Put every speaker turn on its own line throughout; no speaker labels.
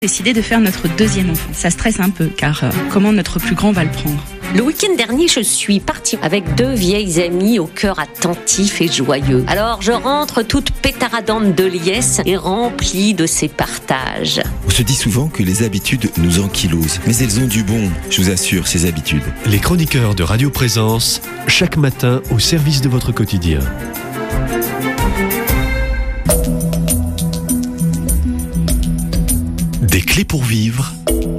Décidé de faire notre deuxième enfant. Ça stresse un peu, car comment notre plus grand va le prendre ?
Le week-end dernier, je suis partie avec 2 vieilles amies au cœur attentif et joyeux. Alors je rentre toute pétaradante de liesse et remplie de ces partages.
On se dit souvent que les habitudes nous ankylosent, mais elles ont du bon, je vous assure, ces habitudes.
Les chroniqueurs de Radio Présence, chaque matin au service de votre quotidien. Des clés pour vivre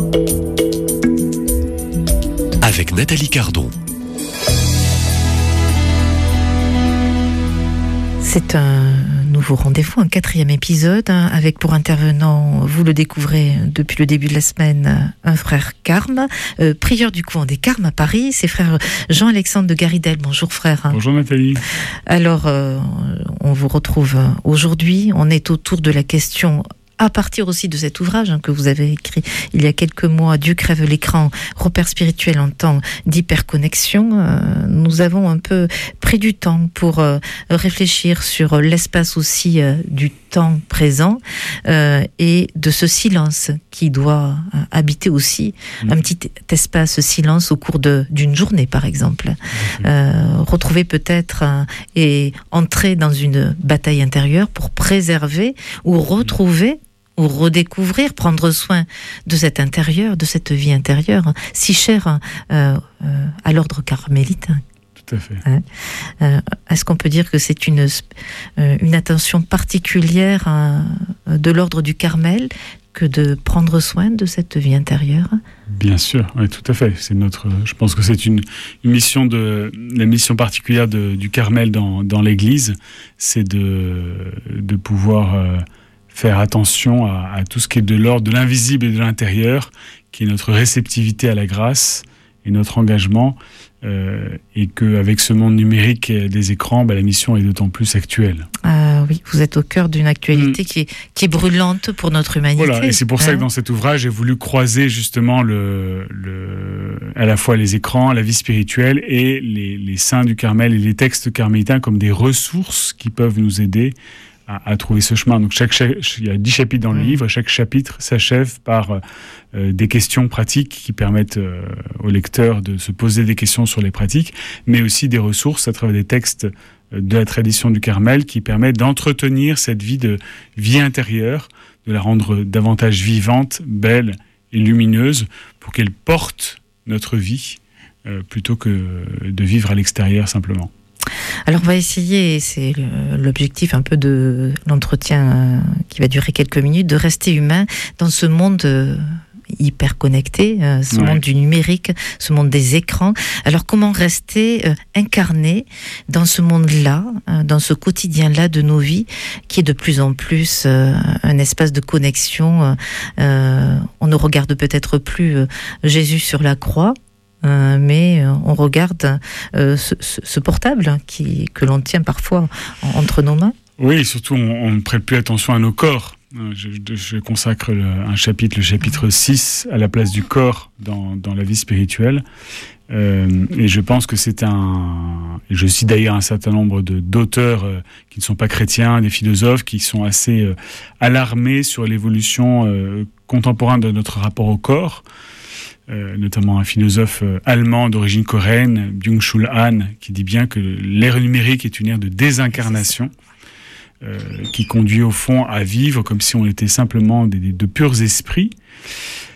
avec Nathalie Cardon.
C'est un nouveau rendez-vous, un 4e épisode, avec pour intervenant, vous le découvrez depuis le début de la semaine, un frère carme, prieur du couvent des Carmes à Paris, c'est frère Jean-Alexandre de Garidel. Bonjour frère.
Bonjour Nathalie.
Alors, on vous retrouve aujourd'hui, on est autour de la question à partir aussi de cet ouvrage que vous avez écrit il y a quelques mois, Dieu crève l'écran, repère spirituel en temps d'hyperconnexion. Nous avons un peu pris du temps pour réfléchir sur l'espace aussi du temps présent et de ce silence qui doit habiter aussi un petit espace silence au cours d'une journée par exemple. Retrouver peut-être et entrer dans une bataille intérieure pour préserver ou retrouver ou redécouvrir, prendre soin de cet intérieur, de cette vie intérieure, si chère à l'ordre carmélite.
Tout à fait.
Est-ce qu'on peut dire que c'est une attention particulière de l'ordre du Carmel que de prendre soin de cette vie intérieure ?
Bien sûr, oui, tout à fait. Je pense que c'est une mission la mission particulière du Carmel dans l'Église, c'est de pouvoir faire attention à tout ce qui est de l'ordre de l'invisible et de l'intérieur, qui est notre réceptivité à la grâce et notre engagement, et qu'avec ce monde numérique des écrans, la mission est d'autant plus actuelle.
Oui, vous êtes au cœur d'une actualité qui est brûlante pour notre humanité.
Voilà, et c'est pour ça que dans cet ouvrage, j'ai voulu croiser justement à la fois les écrans, la vie spirituelle et les saints du Carmel et les textes carmélitains comme des ressources qui peuvent nous aider à trouver ce chemin. Donc il y a 10 chapitres dans le livre, chaque chapitre s'achève par des questions pratiques qui permettent au lecteur de se poser des questions sur les pratiques, mais aussi des ressources à travers des textes de la tradition du Carmel qui permettent d'entretenir cette vie intérieure, de la rendre davantage vivante, belle et lumineuse pour qu'elle porte notre vie plutôt que de vivre à l'extérieur simplement.
Alors on va essayer, c'est l'objectif un peu de l'entretien qui va durer quelques minutes, de rester humain dans ce monde hyper connecté, ce monde du numérique, ce monde des écrans. Alors comment rester incarné dans ce monde-là, dans ce quotidien-là de nos vies, qui est de plus en plus un espace de connexion. On ne regarde peut-être plus Jésus sur la croix, mais on regarde ce portable que l'on tient parfois entre nos mains.
Oui, et surtout on ne prête plus attention à nos corps. Je consacre un chapitre, le chapitre 6, à la place du corps dans la vie spirituelle. Et je pense que je cite d'ailleurs un certain nombre d'auteurs qui ne sont pas chrétiens, des philosophes qui sont assez alarmés sur l'évolution contemporaine de notre rapport au corps. Notamment un philosophe allemand d'origine coréenne, Byung-Chul Han, qui dit bien que l'ère numérique est une ère de désincarnation qui conduit au fond à vivre comme si on était simplement de purs esprits. Pourquoi ?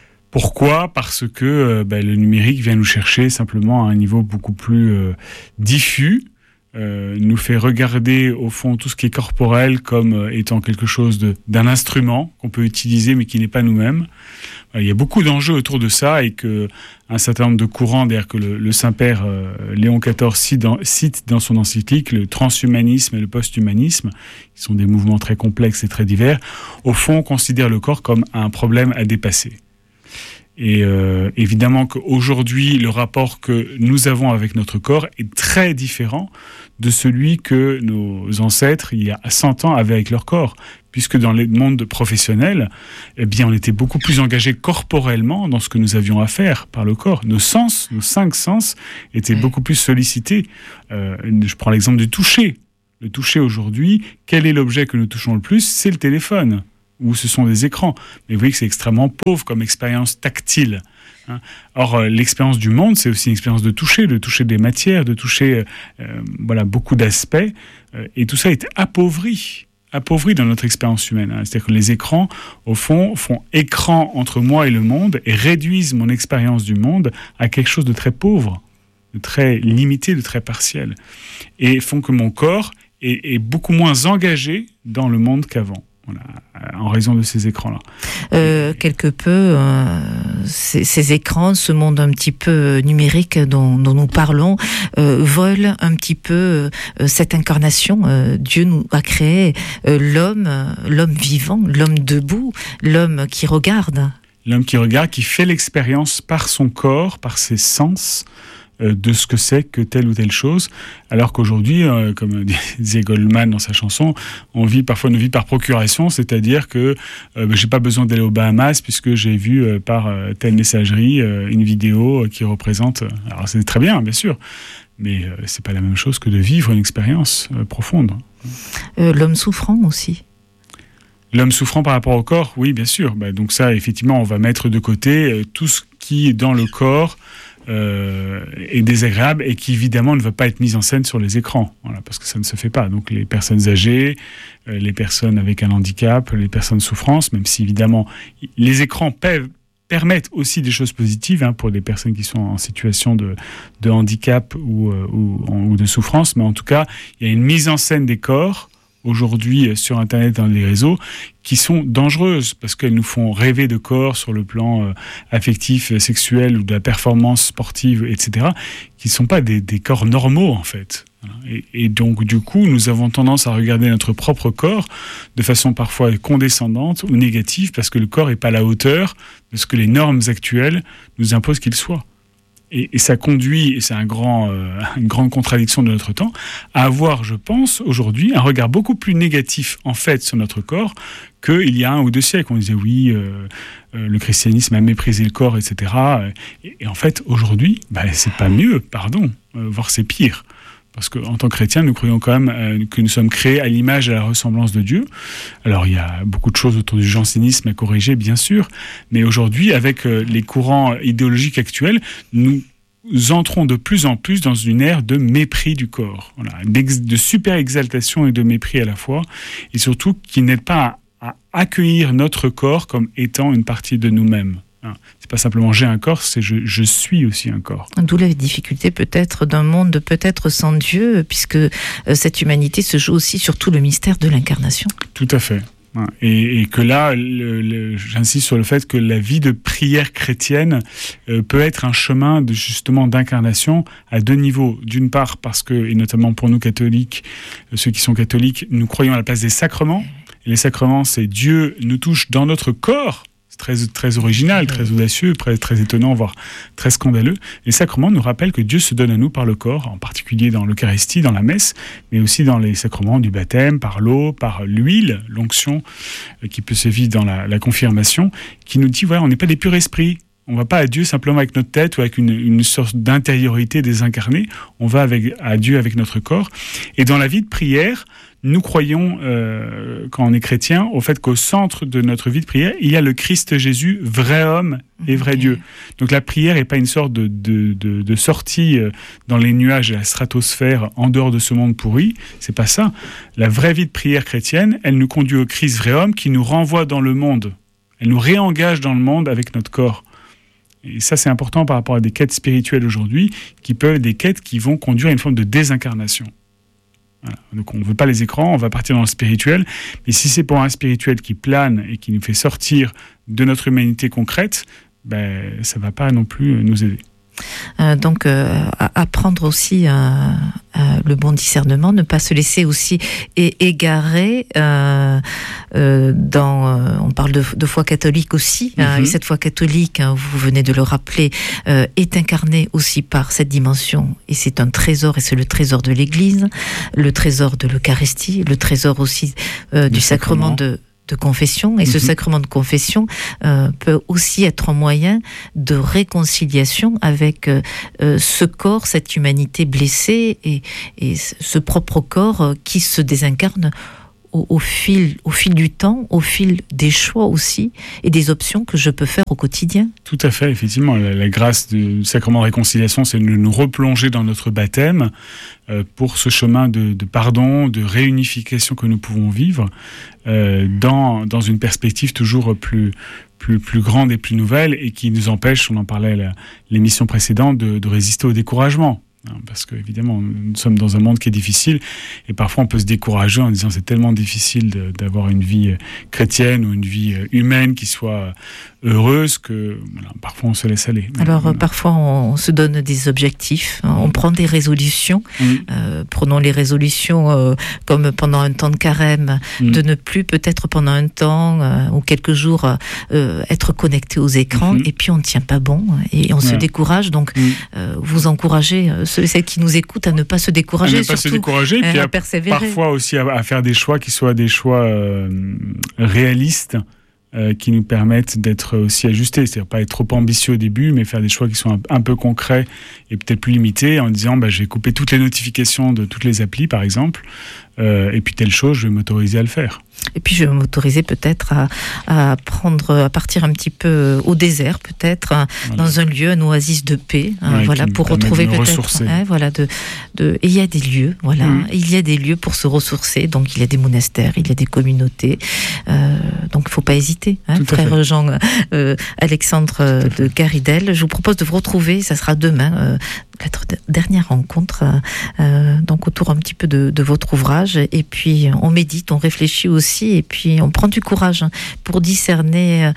Parce que le numérique vient nous chercher simplement à un niveau beaucoup plus diffus, nous fait regarder au fond tout ce qui est corporel comme étant quelque chose d'un instrument qu'on peut utiliser mais qui n'est pas nous-mêmes. Il y a beaucoup d'enjeux autour de ça et qu'un certain nombre de courants, d'ailleurs que le Saint-Père Léon XIV cite dans son encyclique, le transhumanisme et le post-humanisme, qui sont des mouvements très complexes et très divers, au fond considèrent le corps comme un problème à dépasser. Et évidemment qu'aujourd'hui, le rapport que nous avons avec notre corps est très différent de celui que nos ancêtres, il y a 100 ans, avaient avec leur corps. Puisque dans le monde professionnel, on était beaucoup plus engagés corporellement dans ce que nous avions à faire par le corps. Nos 5 sens étaient beaucoup plus sollicités. Je prends l'exemple du toucher. Le toucher aujourd'hui, quel est l'objet que nous touchons le plus ? C'est le téléphone. où ce sont des écrans. Mais vous voyez que c'est extrêmement pauvre comme expérience tactile. Or, l'expérience du monde, c'est aussi une expérience de toucher des matières, de toucher beaucoup d'aspects. Et tout ça est appauvri dans notre expérience humaine. C'est-à-dire que les écrans, au fond, font écran entre moi et le monde et réduisent mon expérience du monde à quelque chose de très pauvre, de très limité, de très partiel. Et font que mon corps est beaucoup moins engagé dans le monde qu'avant. Voilà, en raison de ces écrans-là.
Quelque peu, ces écrans, ce monde un petit peu numérique dont nous parlons, volent un petit peu cette incarnation. Dieu nous a créé l'homme vivant, l'homme debout, l'homme qui regarde.
L'homme qui regarde, qui fait l'expérience par son corps, par ses sens, de ce que c'est que telle ou telle chose, alors qu'aujourd'hui, comme disait Goldman dans sa chanson, on vit parfois une vie par procuration, c'est-à-dire que j'ai pas besoin d'aller aux Bahamas puisque j'ai vu par telle messagerie une vidéo qui représente... Alors c'est très bien, bien sûr, mais c'est pas la même chose que de vivre une expérience profonde.
L'homme souffrant aussi.
L'homme souffrant par rapport au corps, oui, bien sûr. Donc ça, effectivement, on va mettre de côté tout ce qui est dans le corps est désagréable et qui évidemment ne va pas être mise en scène sur les écrans, voilà, parce que ça ne se fait pas. Donc les personnes âgées, les personnes avec un handicap, les personnes souffrances, même si évidemment les écrans permettent aussi des choses positives pour des personnes qui sont en situation de handicap ou de souffrance, mais en tout cas il y a une mise en scène des corps aujourd'hui sur Internet, dans les réseaux, qui sont dangereuses parce qu'elles nous font rêver de corps sur le plan affectif, sexuel ou de la performance sportive, etc., qui ne sont pas des corps normaux, en fait. Et donc, du coup, nous avons tendance à regarder notre propre corps de façon parfois condescendante ou négative parce que le corps n'est pas à la hauteur de ce que les normes actuelles nous imposent qu'il soit. Et ça conduit, et c'est une grande contradiction de notre temps, à avoir, je pense, aujourd'hui, un regard beaucoup plus négatif, en fait, sur notre corps qu'il y a 1 ou 2 siècles. On disait, oui, le christianisme a méprisé le corps, etc. Et en fait, aujourd'hui, c'est pas mieux, voire c'est pire. Parce qu'en tant que chrétiens, nous croyons quand même que nous sommes créés à l'image et à la ressemblance de Dieu. Alors, il y a beaucoup de choses autour du jansénisme à corriger, bien sûr. Mais aujourd'hui, avec les courants idéologiques actuels, nous entrons de plus en plus dans une ère de mépris du corps. Voilà, de super exaltation et de mépris à la fois. Et surtout, qui n'aide pas à accueillir notre corps comme étant une partie de nous-mêmes. C'est pas simplement j'ai un corps, c'est je suis aussi un corps.
D'où la difficulté peut-être d'un monde peut-être sans Dieu, puisque cette humanité se joue aussi sur tout le mystère de l'incarnation.
Tout à fait. Et que là, j'insiste sur le fait que la vie de prière chrétienne peut être un chemin justement d'incarnation à 2 niveaux. D'une part parce que, et notamment pour nous catholiques, ceux qui sont catholiques, nous croyons à la place des sacrements. Et les sacrements, c'est Dieu nous touche dans notre corps. Très, très original, très audacieux, très étonnant, voire très scandaleux. Les sacrements nous rappellent que Dieu se donne à nous par le corps, en particulier dans l'Eucharistie, dans la messe, mais aussi dans les sacrements du baptême, par l'eau, par l'huile, l'onction, qui peut se vivre dans la confirmation, qui nous dit, voilà, on n'est pas des purs esprits. On ne va pas à Dieu simplement avec notre tête ou avec une sorte d'intériorité désincarnée. On va à Dieu avec notre corps. Et dans la vie de prière, nous croyons, quand on est chrétien, au fait qu'au centre de notre vie de prière, il y a le Christ Jésus, vrai homme et vrai Dieu. Donc la prière n'est pas une sorte de sortie dans les nuages et la stratosphère en dehors de ce monde pourri. C'est pas ça. La vraie vie de prière chrétienne, elle nous conduit au Christ vrai homme qui nous renvoie dans le monde. Elle nous réengage dans le monde avec notre corps. Et ça, c'est important par rapport à des quêtes spirituelles aujourd'hui, qui peuvent être des quêtes qui vont conduire à une forme de désincarnation. Voilà. Donc on ne veut pas les écrans, on va partir dans le spirituel, mais si c'est pour un spirituel qui plane et qui nous fait sortir de notre humanité concrète, ça ne va pas non plus nous aider.
Donc apprendre aussi le bon discernement, ne pas se laisser aussi égarer on parle de foi catholique aussi, et cette foi catholique, vous venez de le rappeler, est incarnée aussi par cette dimension, et c'est un trésor, et c'est le trésor de l'Église, le trésor de l'Eucharistie, le trésor aussi du sacrement de confession, et ce sacrement de confession peut aussi être un moyen de réconciliation avec ce corps, cette humanité blessée et ce propre corps qui se désincarne au fil du temps, au fil des choix aussi et des options que je peux faire au quotidien.
Tout à fait, effectivement. La grâce du sacrement de réconciliation, c'est de nous replonger dans notre baptême pour ce chemin de pardon, de réunification que nous pouvons vivre dans une perspective toujours plus grande et plus nouvelle, et qui nous empêche, on en parlait à l'émission précédente, de résister au découragement. Parce qu'évidemment, nous sommes dans un monde qui est difficile, et parfois on peut se décourager en disant c'est tellement difficile d'avoir une vie chrétienne ou une vie humaine qui soit heureuse que parfois on se laisse aller.
Alors parfois on se donne des objectifs, on prend des résolutions. Prenons les résolutions comme pendant un temps de carême, de ne plus peut-être pendant un temps ou quelques jours être connecté aux écrans, et puis on ne tient pas bon et on se décourage. Donc vous encouragez ceux et celles qui nous écoutent à ne pas se décourager,
et puis à persévérer. Parfois aussi à faire des choix qui soient des choix réalistes, qui nous permettent d'être aussi ajustés. C'est-à-dire pas être trop ambitieux au début, mais faire des choix qui sont un peu concrets et peut-être plus limités, en disant je vais couper toutes les notifications de toutes les applis, par exemple, et puis telle chose, je vais m'autoriser à le faire.
Et puis je vais m'autoriser peut-être à partir un petit peu au désert, peut-être dans un lieu, un oasis de paix, pour retrouver peut-être. Et il y a des lieux, il y a des lieux pour se ressourcer. Donc il y a des monastères, il y a des communautés. Donc il ne faut pas hésiter, frère Jean Alexandre de Garidel. Je vous propose de vous retrouver, ça sera demain, notre dernière rencontre, donc autour un petit peu de votre ouvrage. Et puis on médite, on réfléchit aussi, et puis on prend du courage pour discerner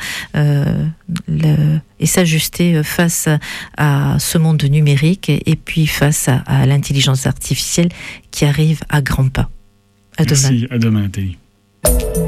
et s'ajuster face à ce monde numérique, et puis face à l'intelligence artificielle qui arrive à grands pas. À demain.
Merci, à demain Nathalie.